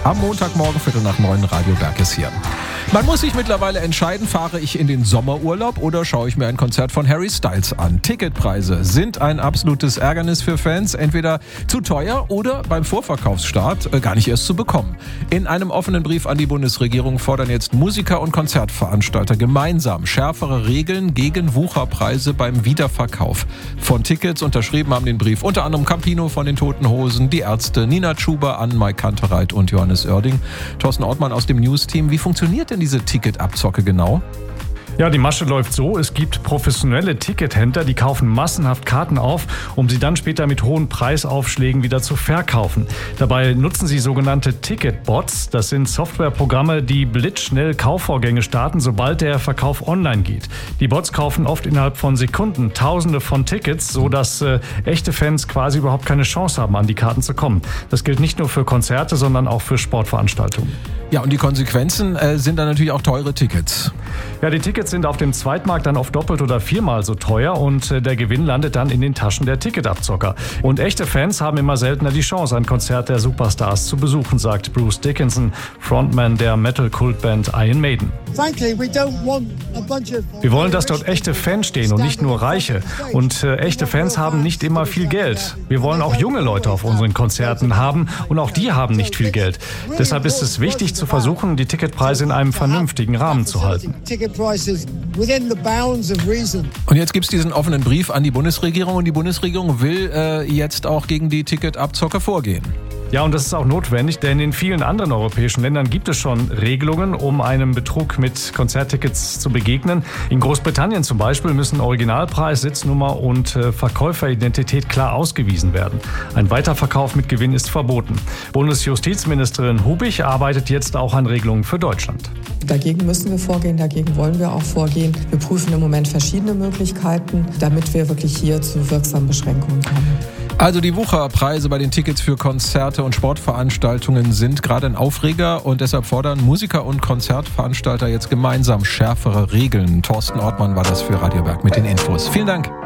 Am Montagmorgen 8:45 Radio Berg ist hier. Man muss sich mittlerweile entscheiden, fahre ich in den Sommerurlaub oder schaue ich mir ein Konzert von Harry Styles an. Ticketpreise sind ein absolutes Ärgernis für Fans, entweder zu teuer oder beim Vorverkaufsstart gar nicht erst zu bekommen. In einem offenen Brief an die Bundesregierung fordern jetzt Musiker und Konzertveranstalter gemeinsam schärfere Regeln gegen Wucherpreise beim Wiederverkauf von Tickets. Unterschrieben haben den Brief unter anderem Campino von den Toten Hosen, die Ärzte, Nina Chuba, Anne-Mai Kantereit und Johannes Oerding. Thorsten Ortmann aus dem News-Team. Wie funktioniert denn diese Ticketabzocke genau? Ja, die Masche läuft so, es gibt professionelle Tickethändler, die kaufen massenhaft Karten auf, um sie dann später mit hohen Preisaufschlägen wieder zu verkaufen. Dabei nutzen sie sogenannte Ticketbots. Das sind Softwareprogramme, die blitzschnell Kaufvorgänge starten, sobald der Verkauf online geht. Die Bots kaufen oft innerhalb von Sekunden Tausende von Tickets, sodass echte Fans quasi überhaupt keine Chance haben, an die Karten zu kommen. Das gilt nicht nur für Konzerte, sondern auch für Sportveranstaltungen. Ja, und die Konsequenzen sind dann natürlich auch teure Tickets. Ja, die Tickets sind auf dem Zweitmarkt dann oft doppelt oder viermal so teuer und der Gewinn landet dann in den Taschen der Ticketabzocker. Und echte Fans haben immer seltener die Chance, ein Konzert der Superstars zu besuchen, sagt Bruce Dickinson, Frontman der Metal-Kultband Iron Maiden. Wir wollen, dass dort echte Fans stehen und nicht nur Reiche. Und echte Fans haben nicht immer viel Geld. Wir wollen auch junge Leute auf unseren Konzerten haben und auch die haben nicht viel Geld. Deshalb ist es wichtig zu versuchen, die Ticketpreise in einem vernünftigen Rahmen zu halten. Und jetzt gibt es diesen offenen Brief an die Bundesregierung und die Bundesregierung will jetzt auch gegen die Ticketabzocker vorgehen. Ja, und das ist auch notwendig, denn in vielen anderen europäischen Ländern gibt es schon Regelungen, um einem Betrug mit Konzerttickets zu begegnen. In Großbritannien zum Beispiel müssen Originalpreis, Sitznummer und Verkäuferidentität klar ausgewiesen werden. Ein Weiterverkauf mit Gewinn ist verboten. Bundesjustizministerin Hubig arbeitet jetzt auch an Regelungen für Deutschland. Dagegen müssen wir vorgehen, dagegen wollen wir auch vorgehen. Wir prüfen im Moment verschiedene Möglichkeiten, damit wir wirklich hier zu wirksamen Beschränkungen kommen. Also die Wucherpreise bei den Tickets für Konzerte und Sportveranstaltungen sind gerade ein Aufreger und deshalb fordern Musiker und Konzertveranstalter jetzt gemeinsam schärfere Regeln. Thorsten Ortmann war das für Radio Berg mit den Infos. Vielen Dank.